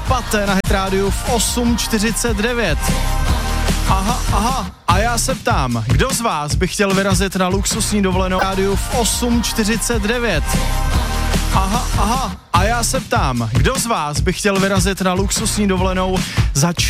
Pate na Hit Rádiu v 8:49. Aha, a já se ptám, kdo z vás by chtěl vyrazit na luxusní dovolenou rádiu v 8:49? Aha, a já se ptám, kdo z vás by chtěl vyrazit na luxusní dovolenou za